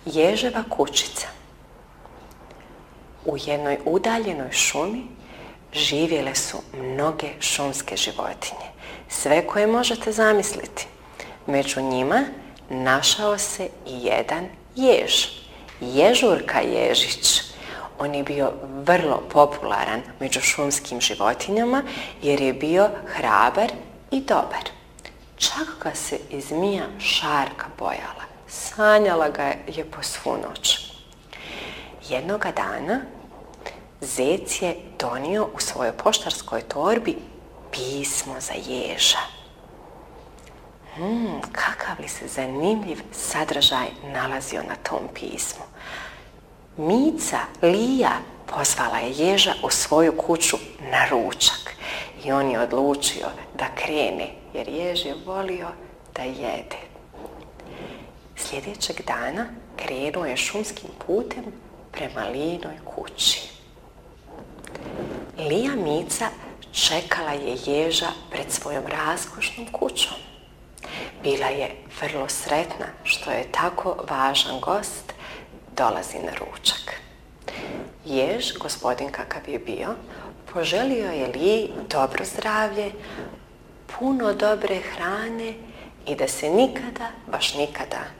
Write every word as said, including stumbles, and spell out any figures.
Ježeva kućica. U jednoj udaljenoj šumi živjele su mnoge šumske životinje, sve koje možete zamisliti. Među njima našao se i jedan jež, Ježurka Ježić. On je bio vrlo popularan među šumskim životinjama jer je bio hrabar i dobar. Čak ga se i zmija Šarka bojala, sanjala ga je po svu noć. Jednoga dana zec je donio u svojoj poštarskoj torbi pismo za ježa. Hmm, kakav li se zanimljiv sadržaj nalazio na tom pismu. Mica Lija pozvala je ježa u svoju kuću na ručak i on je odlučio da krene jer jež je volio da jede. Sljedećeg dana krenuo je šumskim putem prema Lijinoj kući. Lija Mica čekala je ježa pred svojom raskošnom kućom. Bila je vrlo sretna što je tako važan gost dolazi na ručak. Jež, gospodin kakav je bio, poželio je Liji dobro zdravlje, puno dobre hrane i da se nikada, baš nikada